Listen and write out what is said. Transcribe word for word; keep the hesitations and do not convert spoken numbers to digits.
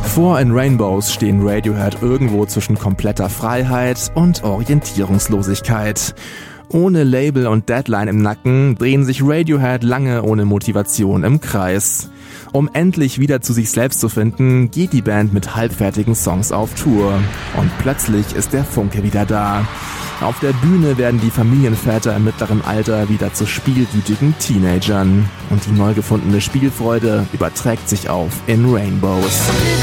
Four in Rainbows stehen Radiohead irgendwo zwischen kompletter Freiheit und Orientierungslosigkeit. Ohne Label und Deadline im Nacken drehen sich Radiohead lange ohne Motivation im Kreis. Um endlich wieder zu sich selbst zu finden, geht die Band mit halbfertigen Songs auf Tour. Und plötzlich ist der Funke wieder da. Auf der Bühne werden die Familienväter im mittleren Alter wieder zu spielwütigen Teenagern. Und die neu gefundene Spielfreude überträgt sich auf In Rainbows.